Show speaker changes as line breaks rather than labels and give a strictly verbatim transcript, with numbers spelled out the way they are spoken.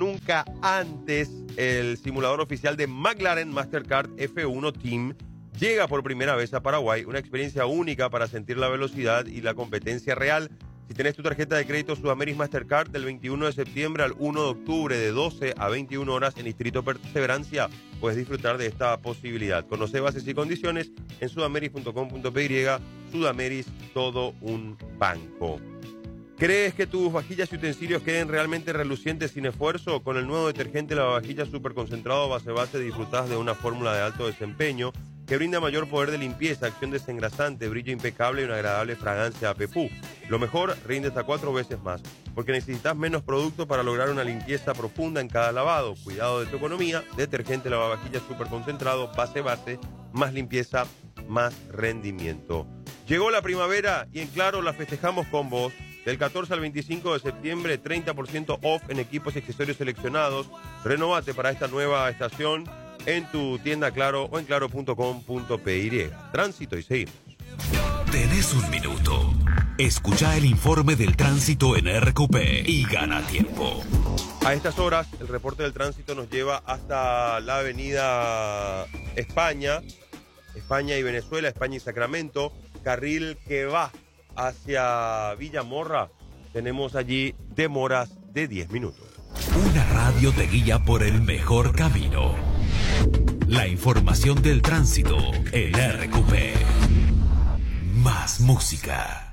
nunca antes, el simulador oficial de McLaren Mastercard F uno Team llega por primera vez a Paraguay, una experiencia única para sentir la velocidad y la competencia real. Si tenés tu tarjeta de crédito Sudameris Mastercard del veintiuno de septiembre al uno de octubre de doce a veintiuna horas en Distrito Perseverancia, puedes disfrutar de esta posibilidad. Conoce bases y condiciones en sudameris punto com punto p y. Sudameris, todo un banco. ¿Crees que tus vajillas y utensilios queden realmente relucientes sin esfuerzo? Con el nuevo detergente lavavajillas super concentrado base base disfrutas de una fórmula de alto desempeño que brinda mayor poder de limpieza, acción desengrasante, brillo impecable y una agradable fragancia a pepú. Lo mejor, rinde hasta cuatro veces más, porque necesitas menos producto para lograr una limpieza profunda en cada lavado. Cuidado de tu economía, detergente lavavajillas super concentrado, base base, más limpieza, más rendimiento. Llegó la primavera y en Claro la festejamos con vos. Del catorce al veinticinco de septiembre, treinta por ciento off en equipos y accesorios seleccionados. Renovate para esta nueva estación en tu tienda Claro o en claro punto com punto p y. Tránsito y seguimos.
Tenés un minuto. Escucha el informe del tránsito en R Q P y gana tiempo.
A estas horas, el reporte del tránsito nos lleva hasta la avenida España, España y Venezuela, España y Sacramento, carril que va hacia Villamorra. Tenemos allí demoras de diez minutos.
Una radio te guía por el mejor camino. La información del tránsito en R Q P. Más música.